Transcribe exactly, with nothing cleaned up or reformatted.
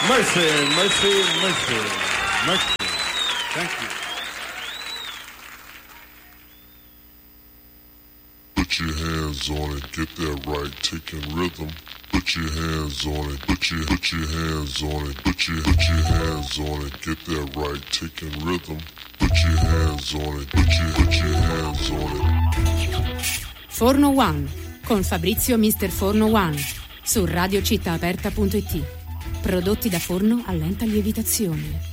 Mercy, mercy, mercy, mercy. Thank you. Put your hands on it, get that right, taking rhythm. Put your hands on it, put your put your hands on it, put your put your hands on it, get that right, taking rhythm. Put your hands on it, put your put your hands on it. Forno One con Fabrizio mister Forno One su radio città aperta punto it. Prodotti da forno a lenta lievitazione.